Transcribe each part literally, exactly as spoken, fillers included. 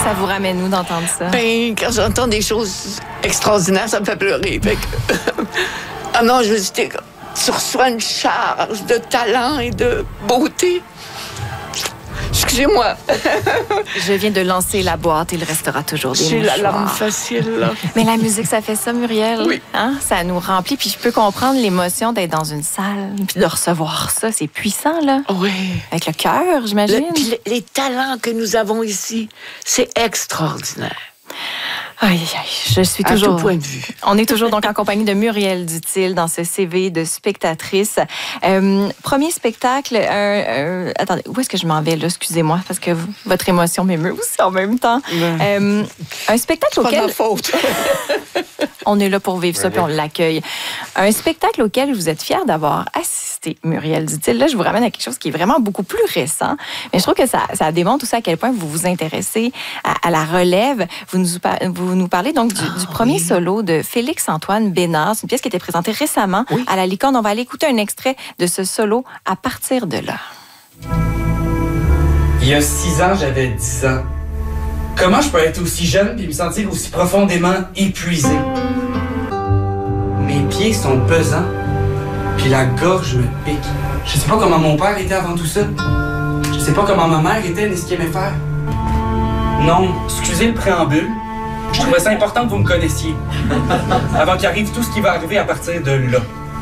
Ça vous ramène où d'entendre ça? Ben, quand j'entends des choses extraordinaires, ça me fait pleurer. Fait que... ah non, je me dis, tu reçois une charge de talent et de beauté. Excusez-moi. Je viens de lancer la boîte, il restera toujours des J'ai mouchoirs. la larme facile, là. Mais la musique, ça fait ça, Muriel. Oui. Hein? Ça nous remplit. Puis je peux comprendre l'émotion d'être dans une salle, puis de recevoir ça. C'est puissant, là. Oui. Avec le cœur, j'imagine. Le, puis les, les talents que nous avons ici, c'est extraordinaire. Aïe, aïe, je suis À toujours... tout point de vue. On est toujours donc en compagnie de Muriel Duthil dans ce C V de spectatrice. Euh, premier spectacle, euh, euh, attendez, où est-ce que je m'en vais là? Excusez-moi, parce que v- votre émotion m'émeut aussi en même temps. Ouais. Euh, un spectacle C'est pas de auquel... ma faute. On est là pour vivre ça, puis on l'accueille. Un spectacle auquel vous êtes fière d'avoir assisté, Muriel Duthil. Là, je vous ramène à quelque chose qui est vraiment beaucoup plus récent, mais je trouve que ça, ça démontre aussi à quel point vous vous intéressez à, à la relève. Vous nous, par- vous nous parlez donc du, Ah, du premier oui. solo de Félix-Antoine Bénard. C'est une pièce qui a été présentée récemment Oui. à la Licorne. On va aller écouter un extrait de ce solo à partir de là. Il y a six ans, j'avais dix ans. Comment je peux être aussi jeune et me sentir aussi profondément épuisé? Mes pieds sont pesants, puis la gorge me pique. Je sais pas comment mon père était avant tout ça. Je sais pas comment ma mère était ni ce qu'il aimait faire. Non, excusez le préambule. Je trouvais ça important que vous me connaissiez. Avant qu'arrive tout ce qui va arriver à partir de là.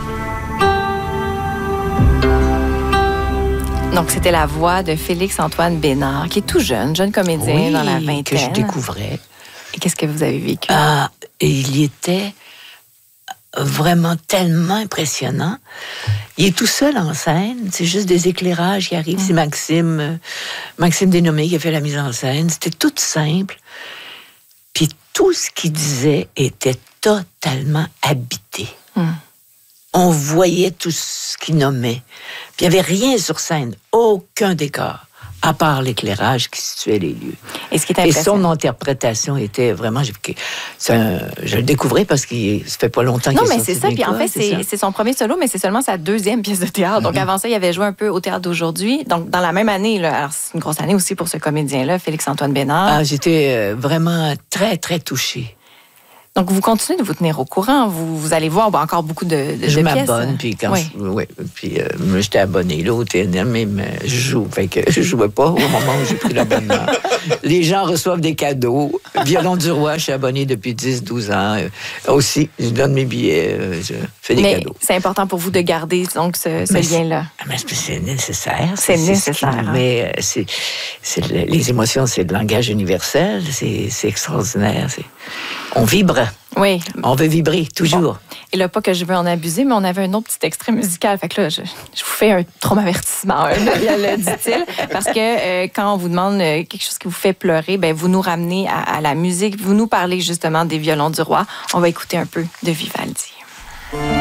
Donc, c'était la voix de Félix-Antoine Bénard, qui est tout jeune, jeune comédien Oui, dans la vingtaine. que je découvrais. Et qu'est-ce que vous avez vécu? Ah, et il était vraiment tellement impressionnant. Il est tout seul en scène, c'est juste des éclairages qui arrivent. C'est Maxime, euh, Maxime Dénommé qui a fait la mise en scène. C'était tout simple. Puis tout ce qu'il disait était totalement habité. Mm. On voyait tout ce qu'il nommait. Puis il n'y avait rien sur scène, aucun décor, à part l'éclairage qui situait les lieux. Et ce qui est Et impressionnant... son interprétation était vraiment... j'ai- c'est un- je le découvrais parce que ça fait pas longtemps qu'il Non, est mais sorti c'est ça. de Puis en l'école, fait, c'est ça? c'est son premier solo, mais c'est seulement sa deuxième pièce de théâtre. Donc avant ça, il avait joué un peu au Théâtre d'aujourd'hui. Donc dans la même année, là, alors c'est une grosse année aussi pour ce comédien-là, Félix-Antoine Bénard. Ah, j'étais euh, vraiment très, très touchée. Donc vous continuez de vous tenir au courant. Vous, vous allez voir bon, encore beaucoup de, de Je de m'abonne, pièces. puis quand Oui. je, ouais, puis euh, moi, j'étais abonné là au T N M, mais je joue, fait que je jouais pas au moment où j'ai pris l'abonnement. Les gens reçoivent des cadeaux. Violon du Roi, je suis abonné depuis dix douze ans. Euh, aussi, je donne mes billets, euh, je fais des Mais cadeaux. c'est important pour vous de garder donc ce, ce Mais c'est- lien-là. Ah, mais c'est c'est nécessaire. C'est ce qui nécessaire, nous hein. met, euh, c'est, c'est le- les émotions, c'est le langage universel. C'est, c'est extraordinaire. C'est, on vibre. Oui. On veut vibrer, toujours. Et là, pas que je veux en abuser, mais on avait un autre petit extrait musical. Fait que là, je, je vous fais un traumavertissement, hein, Muriel, dit-il. Parce que euh, quand on vous demande euh, quelque chose qui vous fait pleurer, ben, vous nous ramenez à, à la musique. Vous nous parlez justement des violons du roi. On va écouter un peu de Vivaldi.